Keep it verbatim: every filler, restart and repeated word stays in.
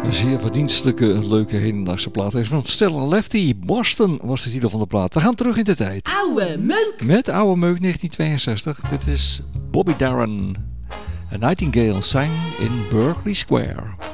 Een zeer verdienstelijke, leuke hedendaagse plaat is van Stella Lefty. Boston was de titel van de plaat. We gaan terug in de tijd. Oude meuk. Met Oude Meuk negentien tweeënzestig. Dit is Bobby Darin. A Nightingale sang in Berkeley Square.